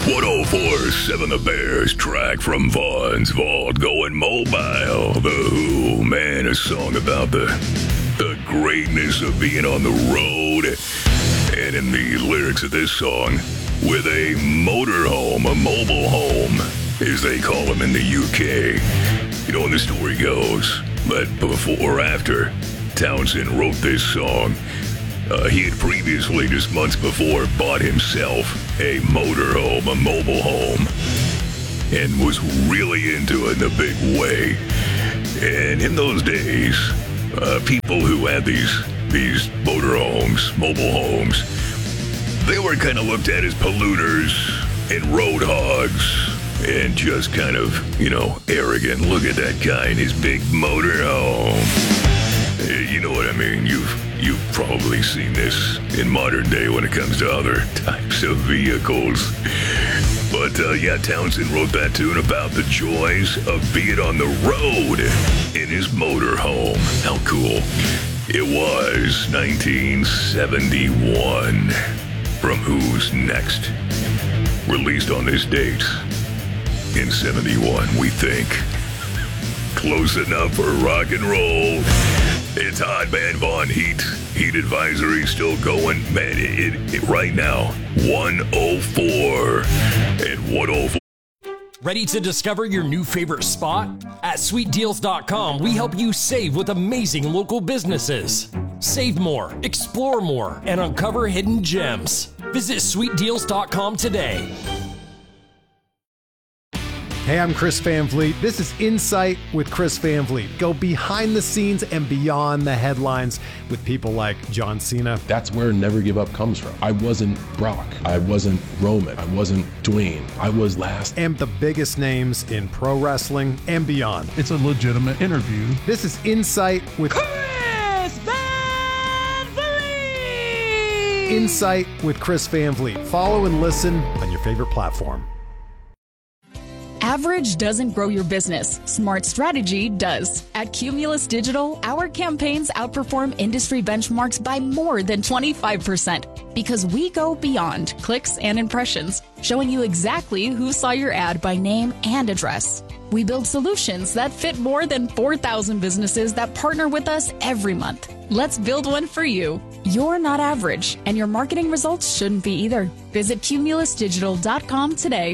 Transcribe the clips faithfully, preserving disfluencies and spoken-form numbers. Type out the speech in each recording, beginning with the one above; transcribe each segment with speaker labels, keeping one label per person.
Speaker 1: one oh four point seven The Bears, track from Vaughn's Vault, Going Mobile. The Who, man, a song about the, the greatness of being on the road. And in the lyrics of this song, with a motorhome, a mobile home, as they call them in the U K. You know, and the story goes that before or after Townsend wrote this song, uh, he had previously, just months before, bought himself a motorhome, a mobile home, and was really into it in a big way. And in those days, uh, people who had these these motorhomes, mobile homes, they were kind of looked at as polluters and road hogs and just kind of, you know, arrogant. Look at that guy in his big motorhome. You know what I mean? You've you've probably seen this in modern day when it comes to other types of vehicles. But uh, yeah, Townsend wrote that tune about the joys of being on the road in his motorhome. How cool. It was nineteen seventy-one from Who's Next. Released on this date in seventy-one, we think. Close enough for rock and roll. It's hot, man. Vaughn heat. Heat advisory still going. Man, it, it, it right now, one oh four and one oh four.
Speaker 2: Ready to discover your new favorite spot? At sweet deals dot com, we help you save with amazing local businesses. Save more, explore more, and uncover hidden gems. Visit sweet deals dot com today.
Speaker 3: Hey, I'm Chris Van Vliet. This is Insight with Chris Van Vliet. Go behind the scenes and beyond the headlines with people like John Cena.
Speaker 4: That's where Never Give Up comes from. I wasn't Brock. I wasn't Roman. I wasn't Dwayne. I was last.
Speaker 3: And the biggest names in pro wrestling and beyond.
Speaker 5: It's a legitimate interview.
Speaker 3: This is Insight with
Speaker 6: Chris Van Vliet.
Speaker 3: Insight with Chris Van Vliet. Follow and listen on your favorite platform.
Speaker 7: Average doesn't grow your business. Smart strategy does. At Cumulus Digital, our campaigns outperform industry benchmarks by more than twenty-five percent because we go beyond clicks and impressions, showing you exactly who saw your ad by name and address. We build solutions that fit more than four thousand businesses that partner with us every month. Let's build one for you. You're not average, and your marketing results shouldn't be either. Visit cumulus digital dot com today.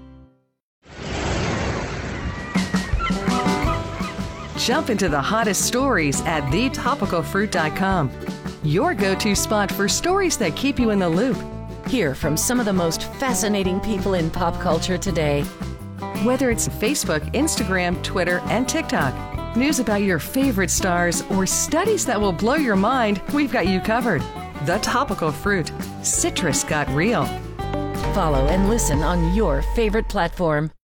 Speaker 8: Jump into the hottest stories at the topical fruit dot com. Your go-to spot for stories that keep you in the loop.
Speaker 9: Hear from some of the most fascinating people in pop culture today.
Speaker 8: Whether it's Facebook, Instagram, Twitter, and TikTok, news about your favorite stars, or studies that will blow your mind, we've got you covered. The Topical Fruit. Citrus got real.
Speaker 9: Follow and listen on your favorite platform.